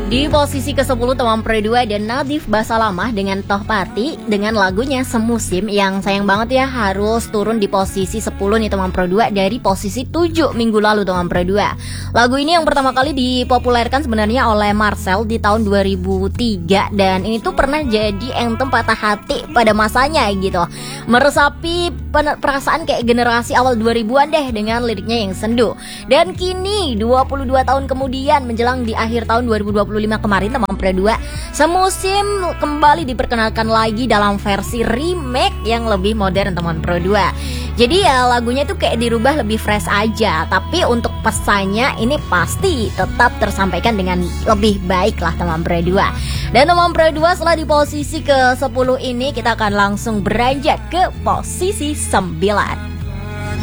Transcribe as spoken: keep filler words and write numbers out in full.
Di posisi kesepuluh Teman Pro dua dan Nadif Basalamah dengan Tohpati dengan lagunya Semusim, yang sayang banget ya harus turun di posisi sepuluh nih Teman Pro dua dari posisi tujuh minggu lalu Teman Pro dua. Lagu ini yang pertama kali dipopulerkan sebenarnya oleh Marcel di tahun dua ribu tiga, dan ini tuh pernah jadi anthem patah hati pada masanya gitu. Meresapi perasaan kayak generasi awal dua ribuan deh dengan liriknya yang sendu. Dan kini dua puluh dua tahun kemudian menjelang di akhir tahun dua ribu dua puluh lima kemarin Teman Pro dua Semusim kembali diperkenalkan lagi dalam versi remake yang lebih modern Teman Pro dua. Jadi ya lagunya tuh kayak dirubah lebih fresh aja, tapi untuk pesannya ini pasti tetap tersampaikan dengan lebih baik lah Teman Pro dua. Dan Teman Pro dua setelah di posisi ke sepuluh ini kita akan langsung beranjak ke posisi sembilan.